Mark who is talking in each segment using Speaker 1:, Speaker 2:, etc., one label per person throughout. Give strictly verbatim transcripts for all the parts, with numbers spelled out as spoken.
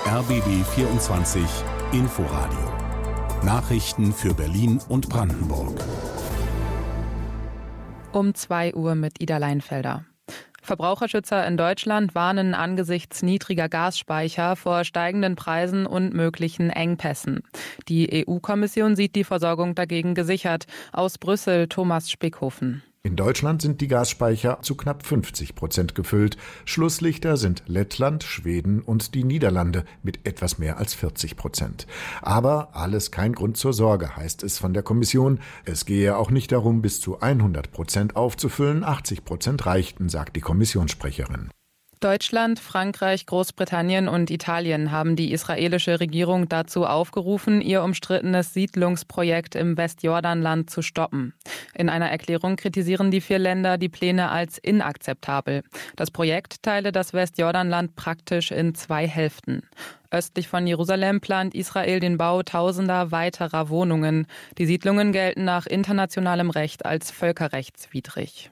Speaker 1: R B B vierundzwanzig Inforadio. Nachrichten für Berlin und Brandenburg.
Speaker 2: Um zwei Uhr mit Ida Leinfelder. Verbraucherschützer in Deutschland warnen angesichts niedriger Gasspeicher vor steigenden Preisen und möglichen Engpässen. Die E U-Kommission sieht die Versorgung dagegen gesichert. Aus Brüssel Thomas Spickhofen.
Speaker 3: In Deutschland sind die Gasspeicher zu knapp fünfzig Prozent gefüllt. Schlusslichter sind Lettland, Schweden und die Niederlande mit etwas mehr als vierzig Prozent. Aber alles kein Grund zur Sorge, heißt es von der Kommission. Es gehe auch nicht darum, bis zu hundert Prozent aufzufüllen. achtzig Prozent reichten, sagt die Kommissionssprecherin.
Speaker 2: Deutschland, Frankreich, Großbritannien und Italien haben die israelische Regierung dazu aufgerufen, ihr umstrittenes Siedlungsprojekt im Westjordanland zu stoppen. In einer Erklärung kritisieren die vier Länder die Pläne als inakzeptabel. Das Projekt teile das Westjordanland praktisch in zwei Hälften. Östlich von Jerusalem plant Israel den Bau tausender weiterer Wohnungen. Die Siedlungen gelten nach internationalem Recht als völkerrechtswidrig.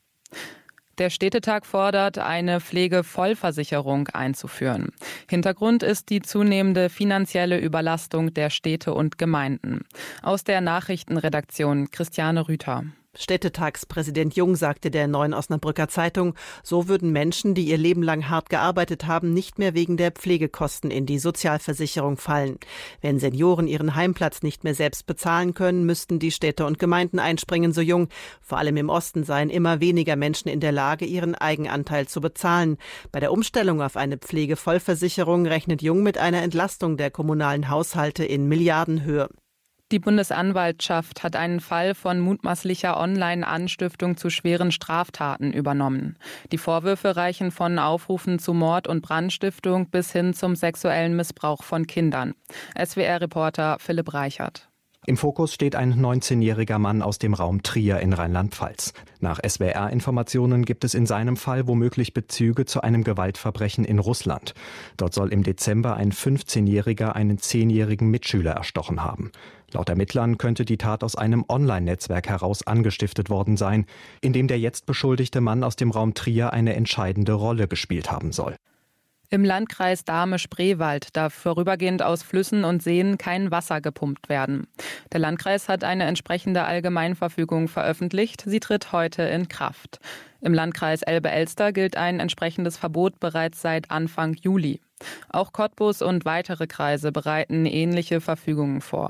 Speaker 2: Der Städtetag fordert, eine Pflegevollversicherung einzuführen. Hintergrund ist die zunehmende finanzielle Überlastung der Städte und Gemeinden. Aus der Nachrichtenredaktion Christiane Rüther.
Speaker 4: Städtetagspräsident Jung sagte der Neuen Osnabrücker Zeitung, so würden Menschen, die ihr Leben lang hart gearbeitet haben, nicht mehr wegen der Pflegekosten in die Sozialversicherung fallen. Wenn Senioren ihren Heimplatz nicht mehr selbst bezahlen können, müssten die Städte und Gemeinden einspringen, so Jung. Vor allem im Osten seien immer weniger Menschen in der Lage, ihren Eigenanteil zu bezahlen. Bei der Umstellung auf eine Pflegevollversicherung rechnet Jung mit einer Entlastung der kommunalen Haushalte in Milliardenhöhe.
Speaker 2: Die Bundesanwaltschaft hat einen Fall von mutmaßlicher Online-Anstiftung zu schweren Straftaten übernommen. Die Vorwürfe reichen von Aufrufen zu Mord und Brandstiftung bis hin zum sexuellen Missbrauch von Kindern. S W R-Reporter Philipp Reichert.
Speaker 5: Im Fokus steht ein neunzehnjähriger Mann aus dem Raum Trier in Rheinland-Pfalz. Nach S W R-Informationen gibt es in seinem Fall womöglich Bezüge zu einem Gewaltverbrechen in Russland. Dort soll im Dezember ein fünfzehnjähriger einen zehnjährigen Mitschüler erstochen haben. Laut Ermittlern könnte die Tat aus einem Online-Netzwerk heraus angestiftet worden sein, in dem der jetzt beschuldigte Mann aus dem Raum Trier eine entscheidende Rolle gespielt haben soll.
Speaker 2: Im Landkreis Dahme-Spreewald darf vorübergehend aus Flüssen und Seen kein Wasser gepumpt werden. Der Landkreis hat eine entsprechende Allgemeinverfügung veröffentlicht. Sie tritt heute in Kraft. Im Landkreis Elbe-Elster gilt ein entsprechendes Verbot bereits seit Anfang Juli. Auch Cottbus und weitere Kreise bereiten ähnliche Verfügungen vor.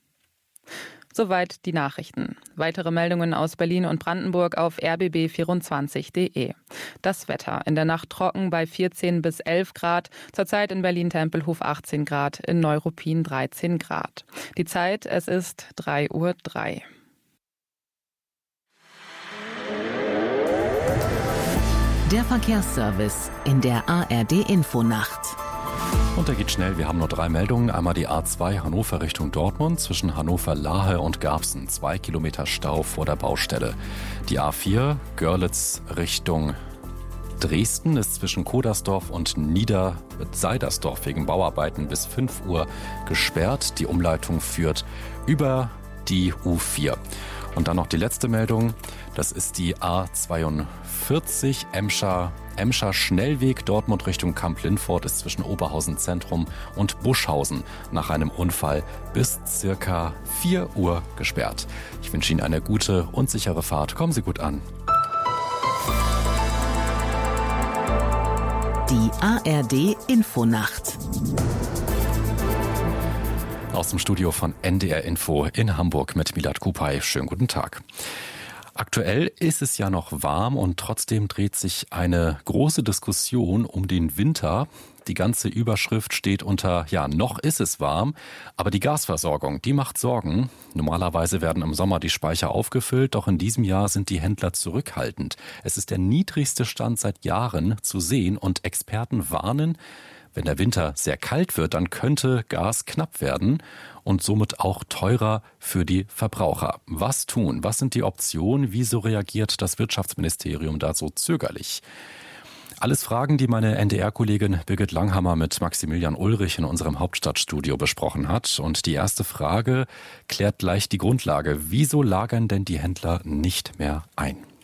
Speaker 2: Soweit die Nachrichten. Weitere Meldungen aus Berlin und Brandenburg auf r b b vierundzwanzig punkt de. Das Wetter: in der Nacht trocken bei vierzehn bis elf Grad, zurzeit in Berlin-Tempelhof achtzehn Grad, in Neuruppin dreizehn Grad. Die Zeit, es ist drei Uhr drei.
Speaker 6: Der Verkehrsservice in der A R D-Infonacht.
Speaker 7: Und da geht schnell, wir haben nur drei Meldungen. Einmal die A zwei Hannover Richtung Dortmund, zwischen Hannover-Lahe und Garbsen. Zwei Kilometer Stau vor der Baustelle. Die A vier Görlitz Richtung Dresden ist zwischen Kodersdorf und Niederseidersdorf wegen Bauarbeiten bis fünf Uhr gesperrt. Die Umleitung führt über die U vier. Und dann noch die letzte Meldung, das ist die A zweiundvierzig Emscher, Emscher Schnellweg Dortmund Richtung Kamp-Lindfort ist zwischen Oberhausen Zentrum und Buschhausen nach einem Unfall bis circa vier Uhr gesperrt. Ich wünsche Ihnen eine gute und sichere Fahrt. Kommen Sie gut an.
Speaker 6: Die A R D-Infonacht.
Speaker 7: Aus dem Studio von N D R Info in Hamburg mit Milad Kupay. Schönen guten Tag. Aktuell ist es ja noch warm und trotzdem dreht sich eine große Diskussion um den Winter. Die ganze Überschrift steht unter, ja, noch ist es warm, aber die Gasversorgung, die macht Sorgen. Normalerweise werden im Sommer die Speicher aufgefüllt, doch in diesem Jahr sind die Händler zurückhaltend. Es ist der niedrigste Stand seit Jahren zu sehen und Experten warnen, wenn der Winter sehr kalt wird, dann könnte Gas knapp werden und somit auch teurer für die Verbraucher. Was tun? Was sind die Optionen? Wieso reagiert das Wirtschaftsministerium da so zögerlich? Alles Fragen, die meine N D R-Kollegin Birgit Langhammer mit Maximilian Ulrich in unserem Hauptstadtstudio besprochen hat. Und die erste Frage klärt gleich die Grundlage. Wieso lagern denn die Händler nicht mehr ein?